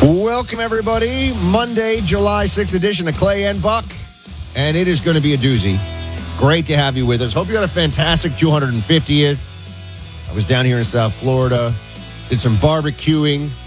Welcome, everybody. Monday, July 6th edition of Clay and Buck. And it is going to be a doozy. Great to have you with us. Hope you had a fantastic 250th. I was down here in South Florida. Did some barbecuing.